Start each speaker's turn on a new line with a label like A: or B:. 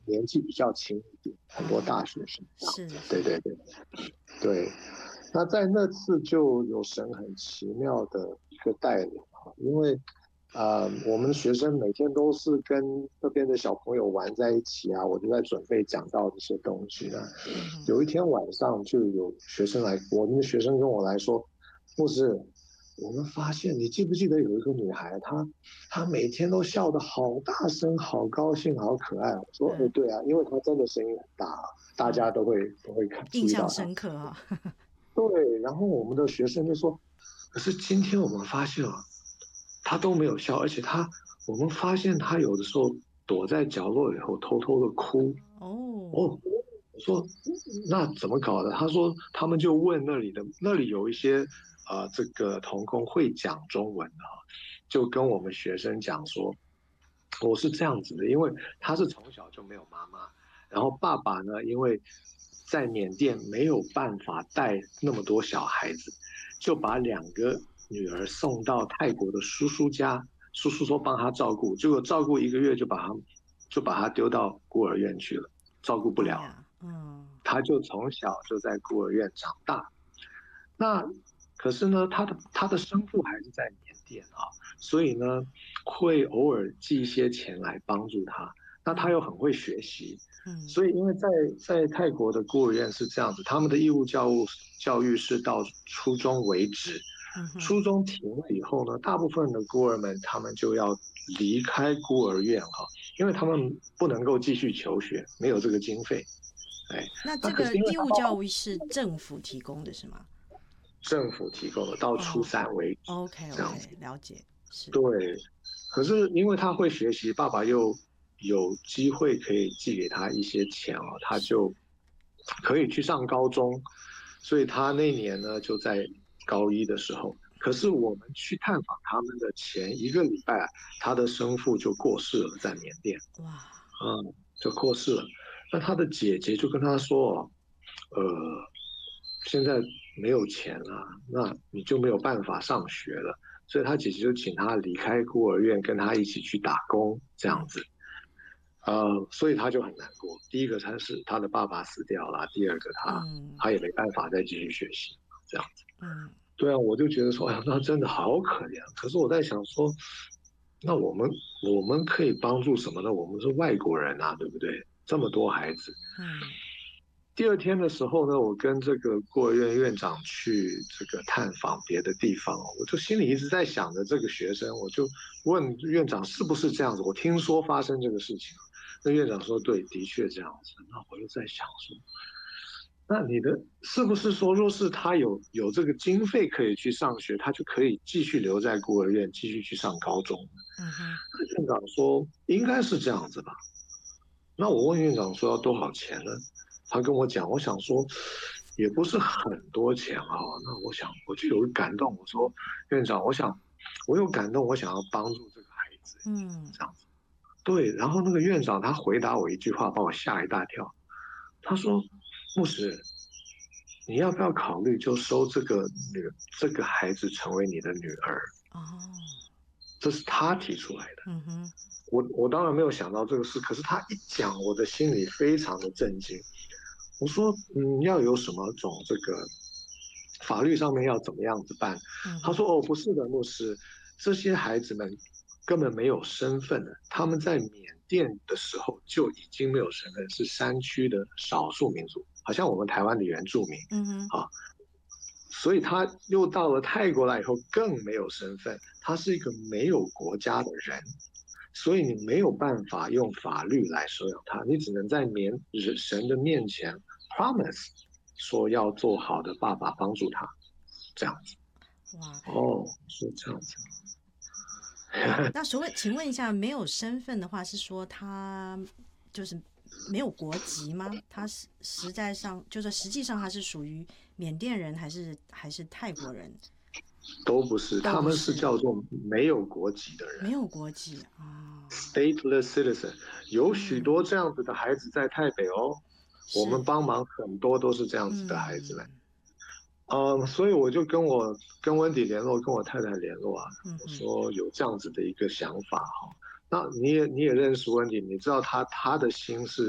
A: 年纪比较轻一点，很多大学生这样子。对对对对。那在那次就有神很奇妙的一个带领啊，因为我们学生每天都是跟那边的小朋友玩在一起啊，我就在准备讲到这些东西呢。有一天晚上就有学生来，我们的学生跟我来说，牧师，我们发现你记不记得有一个女孩，她每天都笑得好大声，好高兴，好可爱。我说，对啊，因为她真的声音很大，大家都会注
B: 印象
A: 意到她。
B: 深刻啊。
A: 对，然后我们的学生就说，可是今天我们发现啊，她都没有笑，而且我们发现她有的时候躲在角落以后偷偷的哭。
B: 哦，
A: 哦，我说那怎么搞的？他说他们就问那里有一些这个童工会讲中文的就跟我们学生讲说，我是这样子的，因为他是从小就没有妈妈，然后爸爸呢，因为在缅甸没有办法带那么多小孩子，就把2个女儿送到泰国的叔叔家，叔叔说帮他照顾，结果照顾1个月就把他丢到孤儿院去了。照顾不了，
B: 哎呀，
A: 他就从小就在孤儿院长大。那可是呢，他的生父还是在缅甸啊，所以呢，会偶尔寄一些钱来帮助他。那他又很会学习，所以因为在泰国的孤儿院是这样子，他们的义务教育是到初中为止，初中停了以后呢，大部分的孤儿们他们就要离开孤儿院哈，因为他们不能够继续求学，没有这个经费。哎，
B: 那这
A: 那可是因为
B: 个义务教育是政府提供的是吗？
A: 政府提供的，到初
B: 哦
A: 三为止
B: ，OK
A: 这样子。
B: OK，了解，是，
A: 对，可是因为他会学习，爸爸又有机会可以寄给他一些钱哦，他
B: 是，
A: 就可以去上高中，所以他那年呢就在高一的时候。可是我们去探访他们的前1个礼拜，他的生父就过世了，在缅甸。
B: 哇，
A: 就过世了。那他的姐姐就跟他说，呃，现在没有钱了，那你就没有办法上学了。所以他姐姐就请他离开孤儿院，跟他一起去打工，这样子。所以他就很难过。第一个他是他的爸爸死掉了，第二个他也没办法再继续学习，这样子。对啊，我就觉得说，哎呀，那真的好可怜。可是我在想说，那我们可以帮助什么呢？我们是外国人啊，对不对？这么多孩子。第二天的时候呢，我跟这个孤儿院院长去这个探访别的地方，我就心里一直在想着这个学生，我就问院长是不是这样子？我听说发生这个事情，那院长说对，的确这样子。那我就在想说，那你的是不是说，若是他有这个经费可以去上学，他就可以继续留在孤儿院，继续去上高中？院长说应该是这样子吧。那我问院长说要多少钱呢？他跟我讲，我想说也不是很多钱啊。那我就有感动，我说院长，我有感动，我想要帮助这个孩子，这样子。对，然后那个院长他回答我一句话，把我吓一大跳。他说：牧师，你要不要考虑就收这个孩子成为你的女儿？这是他提出来的。我当然没有想到这个事，可是他一讲，我的心里非常的震惊。我说，要有什么种这个法律上面要怎么样子办？他说，哦，不是的，牧师，这些孩子们根本没有身份的，他们在缅甸的时候就已经没有身份，是山区的少数民族，好像我们台湾的原住民啊。所以他又到了泰国来以后更没有身份，他是一个没有国家的人。所以你没有办法用法律来收养他，你只能在神的面前 promise 说要做好的爸爸帮助他，这样子。
B: 哇，
A: 哦，是这样子。
B: 那请问一下，没有身份的话，是说他就是没有国籍吗？他实在上就是实际上他是属于缅甸人还是泰国人？
A: 都不是，
B: 都
A: 他们是
B: 不是，
A: 叫做没有国籍的人
B: 没有国籍啊。
A: ，stateless citizen。有许多这样子的孩子在台北哦，我们
B: 是，
A: 帮忙很多都是这样子的孩子们。所以我就跟温迪联络，跟我太太联络啊，我说有这样子的一个想法哈。那你也认识温迪，你知道他的心是